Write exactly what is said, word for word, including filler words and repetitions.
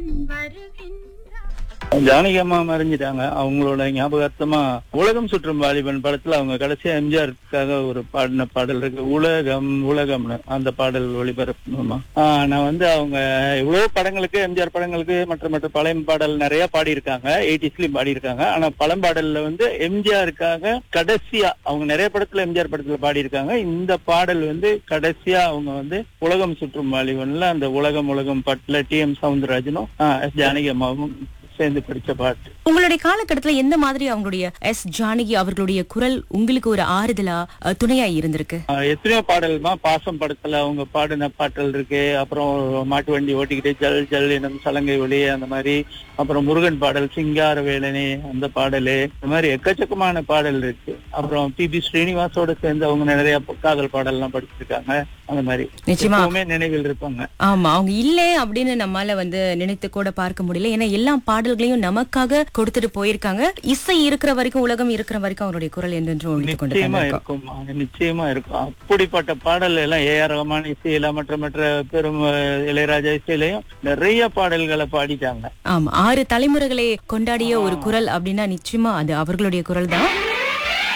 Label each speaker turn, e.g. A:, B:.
A: ஜானகி அம்மா மறைஞ்சிட்டாங்க. அவங்களோட ஞாபகார்த்தமா உலகம் சுற்றும் வாலிபன் படத்துல அவங்க கடைசியா எம்ஜிஆருக்காக ஒரு பாடின பாடல் இருக்கு, உலகம் உலகம்னு. அந்த பாடல் ஒளிபரப்பணுமா? ஆஹ் நான் வந்து அவங்க இவ்வளவு படங்களுக்கு, எம்ஜிஆர் படங்களுக்கு மற்ற மற்ற பழைய பாடல் நிறைய பாடியிருக்காங்க, எயிட்டிஸ்லயும் பாடியிருக்காங்க. ஆனா பழம்பாடல்ல வந்து எம்ஜிஆருக்காக கடைசியா அவங்க நிறைய படத்துல எம்ஜிஆர் படத்துல பாடியிருக்காங்க. இந்த பாடல் வந்து கடைசியா அவங்க வந்து உலகம் சுற்றும் வாலிபன்ல அந்த உலகம் உலகம் பாட்டுல டி எம் சவுந்தரராஜனும் எஸ் ஜானகி அம்மாவும் சேர்ந்து படிச்ச பாட்டு.
B: உங்களுடைய காலகட்டத்துல எந்த மாதிரி அவங்களுடைய எஸ் ஜானகி அவர்களுடைய குரல் உங்களுக்கு ஒரு ஆறுதலா அஹ், துணையா இருந்திருக்கு?
A: ஆஹ் எத்தனையோ பாடல்மா, பாசம் படத்துல அவங்க பாடின பாட்டல் இருக்கு. அப்புறம் மாட்டு வண்டி ஓட்டிக்கிட்டே ஜல் ஜல் எனும் சலங்கை ஒளி அந்த மாதிரி. அப்புறம் முருகன் பாடல் சிங்கார வேலனே அந்த பாடலு, இந்த மாதிரி எக்கச்சக்கமான பாடல் இருக்கு. அப்புறம் பி பி ஸ்ரீனிவாசோட சேர்ந்து அவங்க நிறைய காதல் பாடல் எல்லாம் படிச்சிருக்காங்க. அந்த மாதிரி
B: நிச்சயமா
A: எப்பவுமே நினைவில் இருப்பாங்க.
B: ஆமா, அவங்க இல்ல அப்படின்னு நம்மால வந்து நினைத்து கூட பார்க்க முடியல. ஏன்னா எல்லா பாடல்களையும் நமக்காக கொடுத்துட்டு போயிருக்காங்க. இசை இருக்கிற வரைக்கும், உலகம் இருக்கிற வரைக்கும் அவருடைய குரல் என்றென்றும் ஒழித்துக் கொண்டு
A: நிச்சயமா
B: தான் இருக்கும்.
A: இருக்கும், நிச்சயமா இருக்கும். அப்படிப்பட்ட பாடல் எல்லாம் ஏ ஆர் ரஹ்மான் இசையில, மற்ற மற்ற பெரும் அஹ், இளையராஜா இசையிலையும் நிறைய பாடல்களை பாடிட்டாங்க.
B: ஆமா, ஆறு தலைமுறைகளை கொண்டாடிய ஒரு குரல் அப்படின்னா நிச்சயமா அது அவர்களுடைய குரல் தான்.